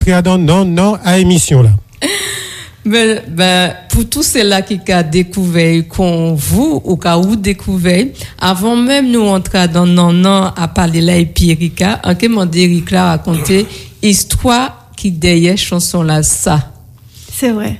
Non, à émission là. Ben, pour tous ceux-là qui ont découvert qu'on vous ou qu'a ou découvert, avant même nous entrer dans non à parler là et puis Erika, en que mon Erika raconter histoire qui derrière chanson là ça. C'est vrai.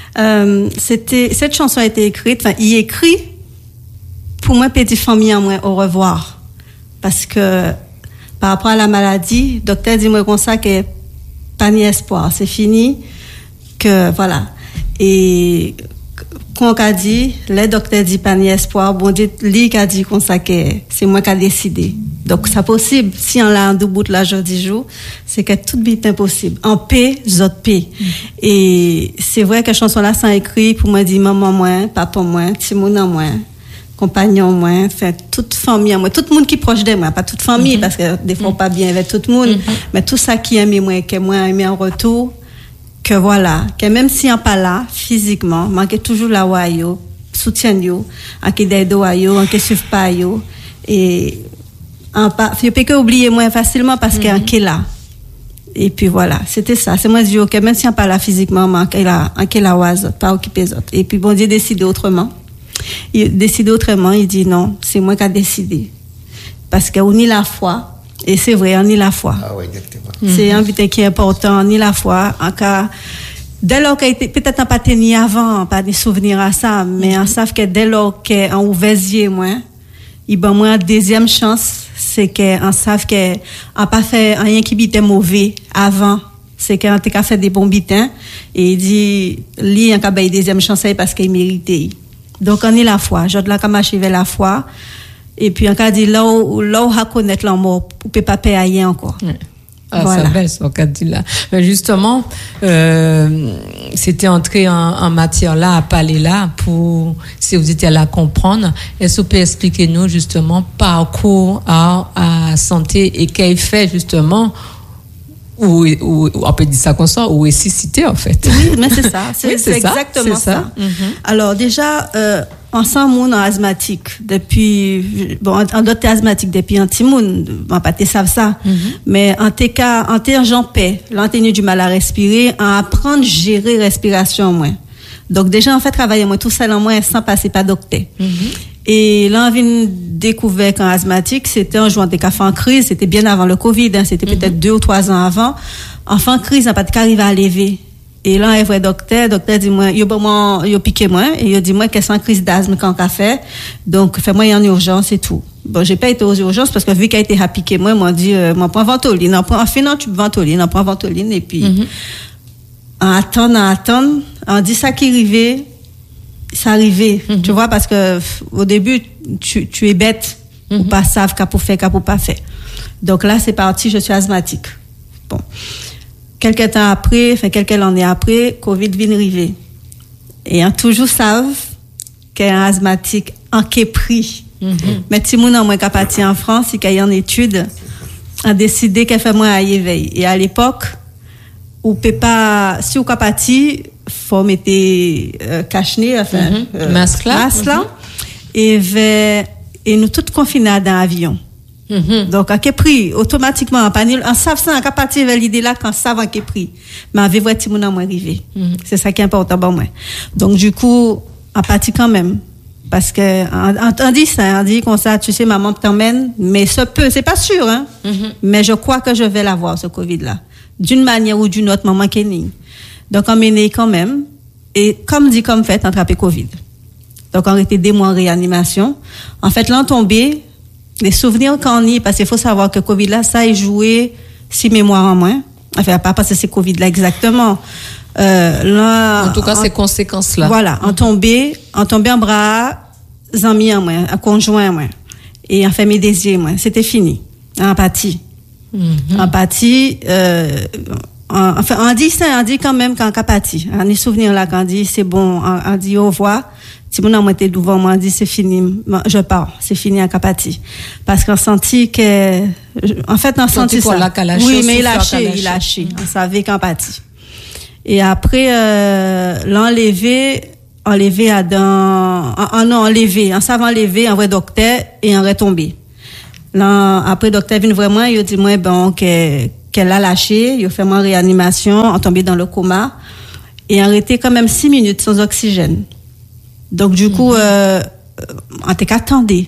Cette chanson a été écrite, il écrit pour moi petite famille en moi au revoir parce que par rapport à la maladie, docteur dit moi comme ça que pas ni espoir, c'est fini que voilà. Et quand on a dit, le docteur dit pas ni espoir, bon Dieu, lui qui a dit comme ça que c'est moi qui a décidé. Donc c'est possible si on l'a en debout la jour du jour, c'est que tout est impossible. En paix, autres paix. Et c'est vrai que chanson là sont écrit pour moi dire maman moi, papa moi, petit moun moi, compagnon moi, fait toute famille moi, tout le monde qui est proche de moi, pas toute famille parce que des fois pas bien avec tout le monde, mais tout ça qui aime moi que moi aime en retour. Que voilà, que même si on pas là physiquement, manque toujours la wayo, soutien yo, en qui d'aide wayo, en qui suivre pas yo et en pas, je peux que oublier moins facilement parce qu'en qui là. Et puis voilà, c'était ça. C'est moi je dis que même si on pas là physiquement, manque là, en qui la oise, pas occuper les autres. Et puis bon Dieu décide autrement. Il décide autrement, il dit non, c'est moi qui a décidé. Parce qu'on y la foi. Et c'est vrai, on y la foi. Ah oui, exactement. C'est un but qui est important, on y la foi. En cas, dès lors qu'il était, peut-être on pas tenu avant, pas de souvenir à ça, mais on savent que dès lors qu'on ouvert yeux, moi, il ben moi deuxième chance, c'est qu'on savent que on pas fait rien qui était mauvais avant. C'est qu'on a fait des bons bitins. Et il dit, lui, on a eu deuxième chance parce qu'il méritait. Donc on y la foi. Je dois marcher vers la foi. Et puis on a dit là où reconnaître la mort, on peut pas payer encore. Ah, voilà. Ça baisse, on a dit là. Mais justement, c'était entré en matière là, à parler là, pour, si vous étiez là à comprendre, est-ce que vous pouvez expliquer nous, justement, parcours à santé et quel fait, justement, ou on peut dire ça comme ça, ou est cité, en fait. Oui, mais c'est ça. C'est exactement ça. Alors, déjà, ensemble, on est asthmatique depuis, bon, en d'autres asthmatique depuis un petit monde, on pas te savent ça. Mais en tes cas, en tes gens paix, l'antenne du mal à respirer, en apprendre à gérer respiration, moins. Donc, déjà, en fait, travailler, moi, tout ça, en moins, sans passer par docteur. Et là, on vient découvert qu'en asthmatique, c'était un jour, des cas en crise, c'était bien avant le Covid, hein, c'était peut-être 2 ou 3 ans avant. Enfant crise, on pas qu'arriver à lever. Et là, un vrai docteur dit moi, yo piqué moi, et il dit moi qu'est-ce une crise d'asthme qu'on a fait. Donc, fais-moi en urgence et tout. Bon, j'ai pas été aux urgences parce que vu qu'il a été piqué moi, m'a dit, m'en prends ventoline, tu ventoline, on prend ventoline, et puis, en attendant, on dit ça qui arrivait, ça arrivait, tu vois, parce que au début tu es bête ou pas savent qu'à pour faire qu'à pour pas faire. Donc là c'est parti, je suis asthmatique. Bon, quelques temps après, quelques années après, Covid vient arriver et on toujours savent qu'un asthmatique en qu'est pris. Mais si moun en moins qu'à partir en France, il y a une étude a décidé qu'elle fait moins à éveil et à l'époque ou peut pas si ou qu'à partir faut mettre cache-nez masque là et nous toutes confinés dans l'avion. Donc à quel prix automatiquement en savent ça à partir de l'idée là quand savent à quel prix mais avec vrai petit monde arrivé. C'est ça qui est important pour moi. Donc du coup à partir quand même parce que on dit ça, on dit comme ça, tu sais maman t'emmène mais ça peut, c'est pas sûr hein. Mais je crois que je vais l'avoir ce Covid là d'une manière ou d'une autre maman qui est née. Donc, on mené quand même. Et comme dit, comme fait, attrapé Covid. Donc, on était 2 mois en réanimation. En fait, là, on tombé, les souvenirs qu'on y, parce qu'il faut savoir que Covid là, ça a joué 6 mémoires en moins. Enfin, pas parce que c'est Covid là exactement. Là, en tout cas, ces conséquences là. Voilà. On tombé en bras, amis en moins, un conjoint en moins. Et en famille des yeux, moins. C'était fini. Empathie. Empathie, enfin, on dit quand même quand capatie. On est souvenir là quand on dit c'est bon, on dit au revoir. Si mon homme était devant moi, on dit c'est fini, je pars, c'est fini à capatie. Parce qu'on sentit que, en fait, on sentit ça. Oui, mais il lâché. On savait qu'empathie. Et après, enlevé à dans, on savait enlever un vrai docteur et un retombé. Là, après, docteur vient vraiment, il dit, moi, bon, que qu'elle a lâché, il a fait en réanimation, en tombé dans le coma, et arrêté quand même 6 minutes sans oxygène. Donc, du coup, on t'a qu'attendé.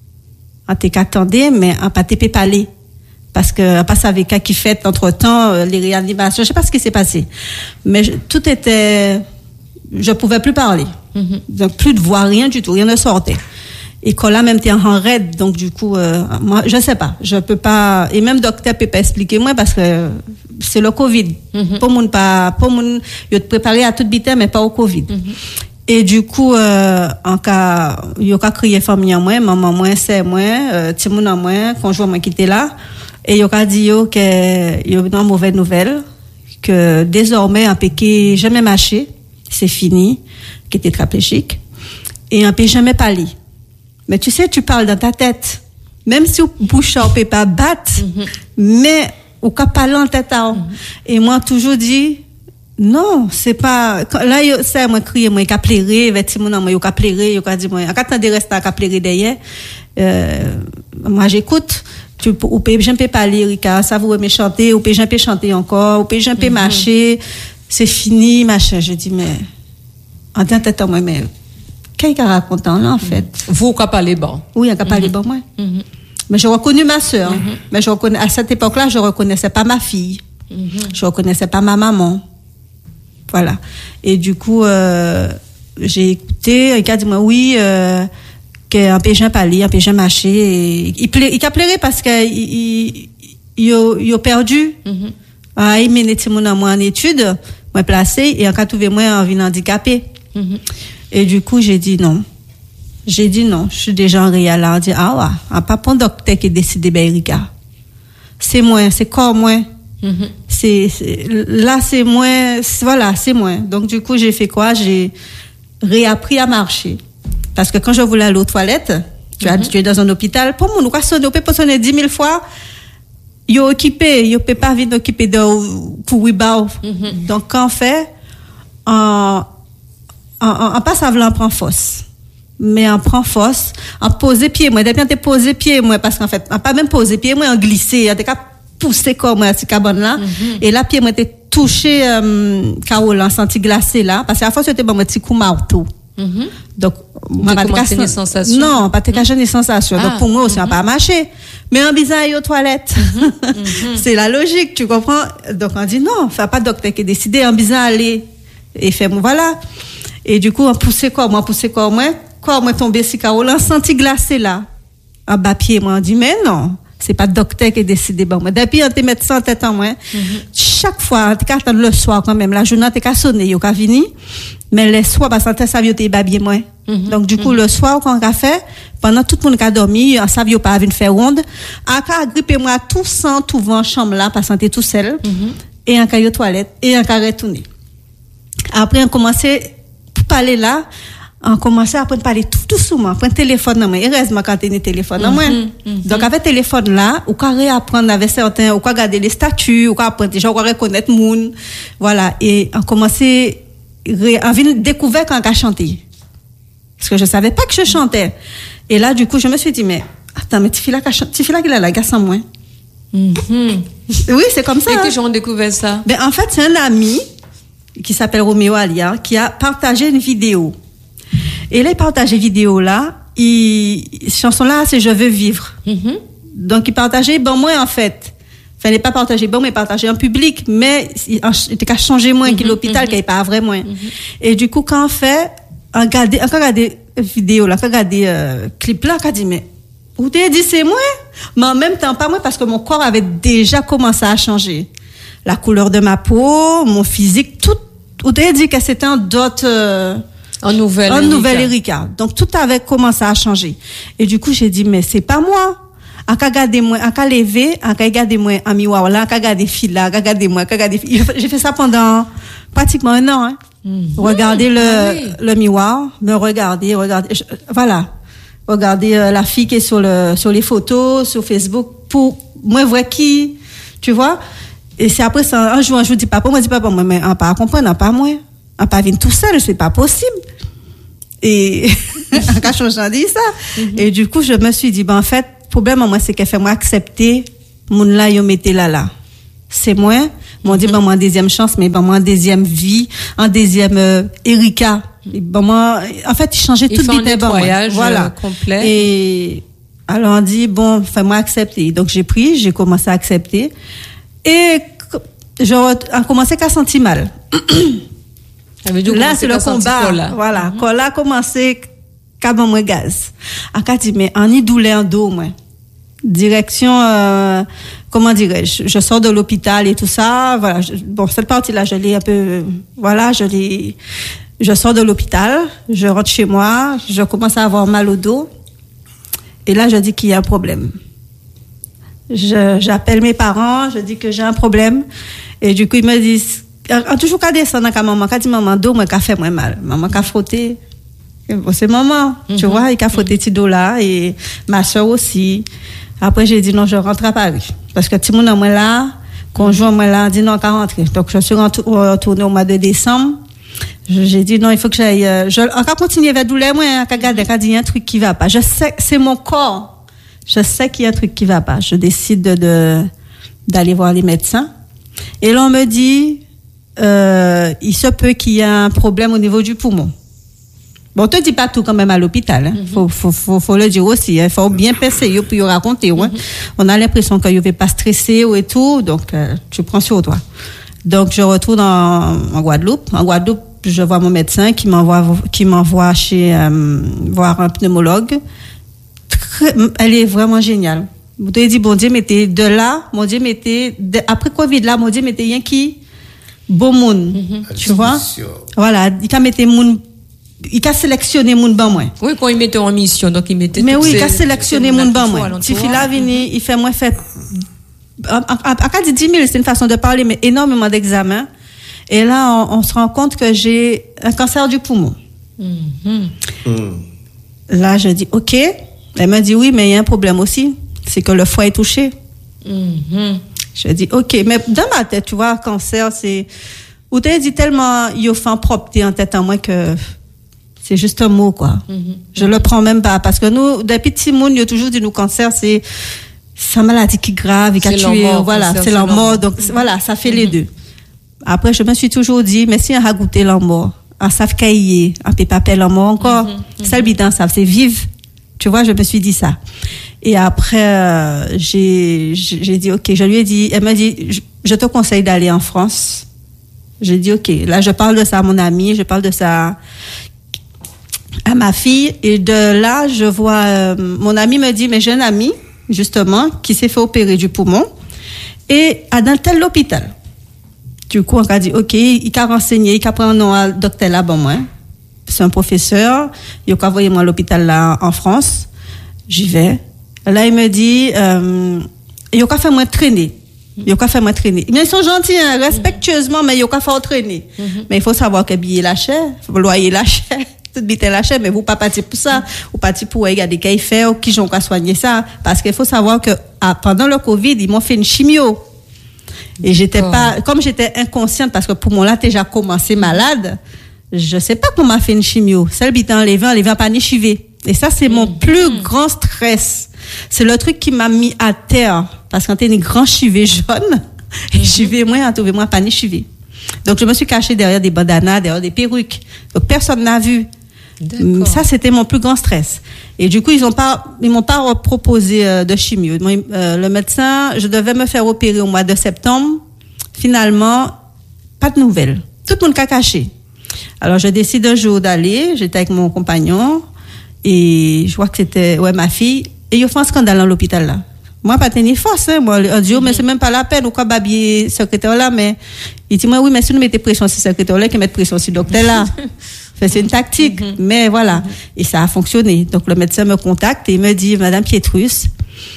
Mais on pas t'épé parler. Parce que, on passe avec qui fait, entre-temps, les réanimations. Je sais pas ce qui s'est passé. Mais tout était, je pouvais plus parler. Donc, plus de voix, rien du tout, rien ne sortait. Et quand là, même, t'es en raide. Donc, du coup, moi, je sais pas. Je peux pas, et même docteur peut pas expliquer moi parce que c'est le Covid. Pour moun, il te préparer à toute vitesse, mais pas au Covid. Et du coup, en cas, il y a crié famille en moi, maman moi, c'est moi, petit moun en moi, conjoint moi qui était là. Et il y a dit que il y a une mauvaise nouvelle, que désormais, un péché jamais marché, c'est fini, qui était tétraplégique, et un péché jamais parlé. Mais tu sais, tu parles dans ta tête. Même si bouche on peut pas battre, mais ou qu'à parler en tête. Et moi, toujours dit, non, c'est pas, là, c'est moi crier, moi, qu'à pleurer, effectivement, moi, qu'à pleurer, qu'à dire, moi, à quand de rester à pleurer derrière, moi, j'écoute, ou peut, j'aime pas parler, Rika, ça vous aimez chanter, ou peut, j'aime pas chanter encore, ou peut, j'aime pas marcher, c'est fini, machin. Je dis, mais, en tête, moi, mais, qu'est-ce qu'il raconte là, en fait? Vous, qu'à parler bon? Oui, qu'à parler bon, moi. Mais j'ai reconnu ma sœur. Mais je reconnais, à cette époque-là, je reconnaissais pas ma fille. Je reconnaissais pas ma maman. Voilà. Et du coup, j'ai écouté, il a dit, moi, oui, qu'un péché parler, un péché marcher. Il a pleuré parce que, il a perdu. Il mené moi en études, moi placé, et en cas trouvé moi en vie handicapé. Et du coup, j'ai dit non. Je suis déjà en réel là. On dit, ah ouais, pas pour docteur qui décide, Erika. C'est moi, c'est comme moi. Là, c'est moi, voilà, c'est moi. Donc, du coup, j'ai fait quoi? J'ai réappris à marcher. Parce que quand je voulais aller aux toilettes, tu es dans un hôpital, pour moi, nous, on peut sonner 10 000 fois, il est occupé, il peut pas venir occuper pour Wibao. Donc, quand on fait, on passe à vouloir prendre force. Mais on prend force, on pose pied, moi, depuis on te pose pied, moi, parce qu'en fait, on pas même poser pied, moi, on glissé, on te poussé comme moi, à cette cabane là, et là, pied, moi, t'es touché, Carole, en senti glacé là, parce qu'à la fois, c'était bon, un petit coup marteau. Donc, moi, pas des sensations. Non, pas des sensations. Donc, pour moi aussi, on pas marché. Mais on bizarre aux toilettes. C'est la logique, tu comprends? Donc, on dit non, fait pas docteur qui est décidé, on bizarre aller, et fait, voilà. Et du coup, on poussait quoi, moi, quand moi tombé si Carole, on senti glacé là, en bas pied, moi, on dit, mais non, c'est pas docteur qui est décidé, bon, moi, depuis, on te met ça en tête en moi, chaque fois, on te qu'à attendre le soir quand même, la journée, on te qu'à sonner, yo qu'à venir, mais le soir, parce qu'on te savait, t'es babie, moi. Donc, du coup, le soir, quand on a fait, pendant tout le monde qui a dormi, on savait pas venir faire ronde, on a grippé moi tout sang, tout vent, chambre là, parce qu'on était tout seul, et on a eu aux toilettes, et on a retourné. Après, on commençait, pour parler là, on commençait à apprendre à parler tout doucement, prendre téléphone dans moi. Heureusement quand tu as un téléphone dans moi. Donc avec téléphone là, ou quoi réapprendre avec certains, ou quoi regarder les statuts, ou quoi apprendre déjà, ou quoi reconnaître moun. Voilà, et on commençait à découvrir quand on a chanté. Parce que je savais pas que je chantais. Et là du coup, je me suis dit mais attends, mais tu fais là qu'il a la gasse en moi. Oui, c'est comme ça. Et que j'en découvert ça. Ben en fait, c'est un ami qui s'appelle Roméo Alia qui a partagé une vidéo. Et là, il partageait vidéo là, chanson là, c'est Je veux vivre. Donc, il partageait, bon, moi, en fait. Enfin, il n'est pas partagé, bon, mais il partageait en public, mais il était qu'à changer moins que l'hôpital, qu'il n'y pas vrai moins. Et du coup, quand on fait, on regarde vidéo là, on regarde clip là, on dit, mais, où t'es dit c'est moi? Mais en même temps, pas moi, parce que mon corps avait déjà commencé à changer. La couleur de ma peau, mon physique, tout, où t'es dit que c'était un d'autres, En nouvelle Erika. Donc, tout avait commencé à changer. Et du coup, j'ai dit, mais c'est pas moi. En cas regarder moi, en cas lever, en cas regarder moi en miroir là, en cas regarder fille là, en cas regarder moi, en cas regarder fille. J'ai fait ça pendant pratiquement 1 an, hein. Regarder le miroir, me regarder, voilà. Regarder la fille qui est sur les photos, sur Facebook, pour moi voir qui, tu vois. Et c'est après ça, un jour, je dis papa, moi, mais on pas comprendre, on pas moi. On pas venir tout seul, c'est pas possible. Et, en cas changeant dit ça. Et du coup, je me suis dit, ben, en fait, le problème, moi, c'est qu'elle fait moi accepter, mon là, yo mettez là. c'est moi. M'ont dit, moi, en deuxième chance, mais moi, en deuxième vie, en deuxième Erika. Moi, en fait, ils changeaient tout le nettoyage complet. Et alors, on dit, bon, fais-moi accepter. Donc, j'ai commencé à accepter. Et on commençait qu'à sentir mal. Là, c'est le combat. Voilà. Quand là, commencé qu'à bon gaz. À dit, mais en y douleur en dos, moi. Direction, comment dirais-je, je sors de l'hôpital et tout ça, voilà. Bon, cette partie-là, je l'ai un peu, voilà, je sors de l'hôpital, je rentre chez moi, je commence à avoir mal au dos. Et là, je dis qu'il y a un problème. J'appelle mes parents, je dis que j'ai un problème. Et du coup, ils me disent, toujours qu'à descendre à maman, qu'à dit maman, dos, moi, qu'a fait moins mal. Maman, qu'a frotté. Bon, c'est maman, tu vois, il qu'a frotté petit dos là, et ma soeur aussi. Après, j'ai dit non, je rentre à Paris. Parce que tout le monde, moi là, conjoint, moi là, dit non, qu'à rentrer. Donc, je suis retournée au mois de décembre. J'ai dit non, il faut que j'aille, encore continuer vers douleur, moi, qu'à garder, qu'à dire, il y a un truc qui va pas. Je sais, c'est mon corps. Je sais qu'il y a un truc qui va pas. Je décide d'aller voir les médecins. Et là, on me dit, il se peut qu'il y ait un problème au niveau du poumon. Bon, on te dit pas tout quand même à l'hôpital, hein. Faut le dire aussi, hein. Faut bien penser, pour y raconter, ouais. On a l'impression qu'il y avait pas stressé ou et tout, donc, tu prends sur toi. Donc, je retourne en Guadeloupe. En Guadeloupe, je vois mon médecin qui m'envoie chez, voir un pneumologue. Elle est vraiment géniale. Vous te dit, bon Dieu, mettez de là, mon Dieu, après Covid là, mon Dieu, mettez rien qui, bon monde. Tu vois? Voilà. Il a metté moun, il a sélectionné moun ban moi. Oui, quand il mettait en mission, donc il mettait. Mais oui, il a sélectionné moun ban moi. Si là vini, il fait moins fait. À 10 000, c'est une façon de parler, mais énormément d'examens. Et là, on se rend compte que j'ai un cancer du poumon. Là, je dis, OK. Elle me dit, oui, mais il y a un problème aussi. C'est que le foie est touché. Je dis, OK. Mais dans ma tête, tu vois, cancer, c'est, ou t'as dit tellement, il fait en propreté en tête en moi que c'est juste un mot, quoi. Je le prends même pas. Parce que nous, depuis petit monde, il y a toujours dit, nous, cancer, c'est une maladie qui est grave, qui a tué, voilà, c'est la mort. Donc, voilà, ça fait les deux. Après, je me suis toujours dit, mais si on a goûté la mort, on savent cailler, on peut pas appeler la mort encore. Ça, le bidan, ça, c'est vivre. Tu vois, je me suis dit ça. Et après, j'ai dit, OK, je lui ai dit, elle m'a dit, je te conseille d'aller en France. J'ai dit, OK, là, je parle de ça à mon ami, je parle de ça à ma fille. Et de là, je vois, mon ami me dit, mais j'ai un ami, justement, qui s'est fait opérer du poumon et dans tel hôpital. Du coup, on a dit, OK, il a renseigné, il a pris un nom à docteur là-bas, moi. C'est un professeur, il a envoyé moi à l'hôpital là en France. J'y vais. Là, il me dit, il a fait moi traîner. Mais ils sont gentils, hein, respectueusement, mais il a fait traîner. Mais il faut savoir que billet la cher, le loyer la cher, tout billet la cher, mais vous pas partir pour ça, vous partir pour regarder qu'est-ce qu'il fait, ou qui j'ont qu'à soigner ça. Parce qu'il faut savoir que pendant le Covid, ils m'ont fait une chimio. Et comme j'étais inconsciente, parce que pour moi là, déjà commencé malade, je sais pas comment m'a fait une chimio. Celle qui était enlevée pas ni chivé. Et ça, c'est mon plus grand stress. C'est le truc qui m'a mis à terre. Parce que quand t'es une grande chivé jaune, et chivé, moi, trouvé moi pas ni chivé. Donc, je me suis cachée derrière des bandanas, derrière des perruques. Donc, personne n'a vu. Ça, c'était mon plus grand stress. Et du coup, ils m'ont pas proposé de chimio. Le médecin, je devais me faire opérer au mois de septembre. Finalement, pas de nouvelles. Tout le monde a caché. Alors, je décide un jour d'aller. J'étais avec mon compagnon. Et je vois que c'était, ma fille. Et il a fait un scandale dans l'hôpital, là. Moi, pas tenir force, hein. Moi, on dit, mais c'est même pas la peine, ou quoi, babiller secrétaire là, mais il dit, moi, oui, mais si nous mettons pression sur secrétaire là, qui met pression sur docteur là. C'est une tactique. Mais voilà. Et ça a fonctionné. Donc, le médecin me contacte et il me dit, Madame Pietrus,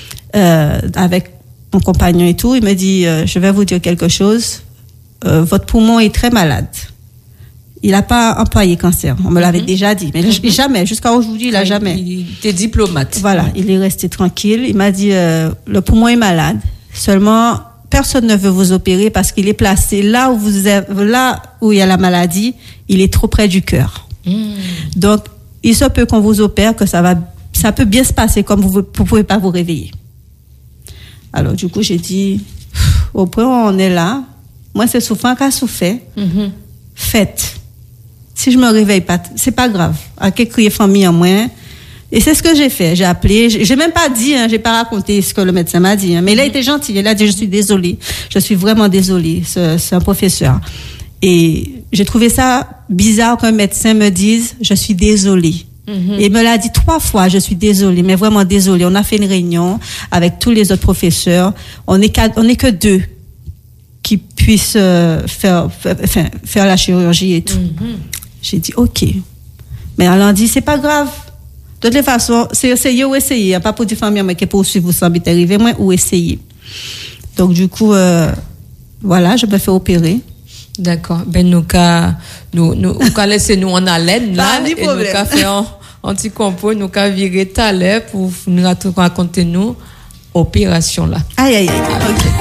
avec mon compagnon et tout, il me dit, je vais vous dire quelque chose. Votre poumon est très malade. Il n'a pas employé cancer. On me l'avait déjà dit. Mais jamais, jusqu'à aujourd'hui, il n'a jamais. Il était diplomate. Voilà, il est resté tranquille. Il m'a dit, le poumon est malade. Seulement, personne ne veut vous opérer parce qu'il est placé là où il y a la maladie, il est trop près du cœur. Donc, il se peut qu'on vous opère, que ça peut bien se passer comme vous ne pouvez pas vous réveiller. Alors, du coup, j'ai dit, au point où on est là, moi, c'est souffrant qu'à souffert. Faites. Si je me réveille pas, c'est pas grave. À quel crier famille en moi. Et c'est ce que j'ai fait. J'ai appelé. J'ai même pas dit, j'ai pas raconté ce que le médecin m'a dit. Mais il a été gentil. Il a dit, je suis désolée. Je suis vraiment désolée. C'est un professeur. Et j'ai trouvé ça bizarre qu'un médecin me dise, je suis désolée. Et il me l'a dit 3 fois, je suis désolée, mais vraiment désolée. On a fait une réunion avec tous les autres professeurs. On est que 2 qui puissent faire la chirurgie et tout. J'ai dit, OK. Mais elle a dit, c'est pas grave. De toute façon, c'est essayer ou essayer. Il n'y a pas pour dire famille, mais qui poursuivre vous semble arriver, moi, ou essayer. Donc, du coup, voilà, je me fais opérer. D'accord. Ben, nous, laisser nous en haleine, là. Et nous, faire un petit compo, nous, virer tout à l'heure pour nous raconter nous, opération, là. Aïe. OK.